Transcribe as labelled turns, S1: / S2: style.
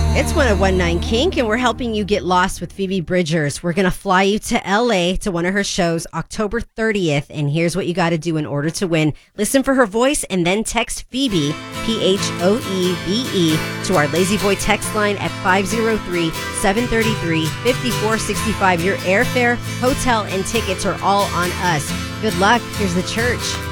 S1: It's 1019 Kink, and we're helping you get lost with Phoebe Bridgers. We're going to fly you to LA to one of her shows October 30th, and here's what you got to do in order to win. Listen for her voice and then text Phoebe, Phoebe, to our Lazy Boy text line at 503-733-5465. Your airfare, hotel, and tickets are all on us. Good luck. Here's the church.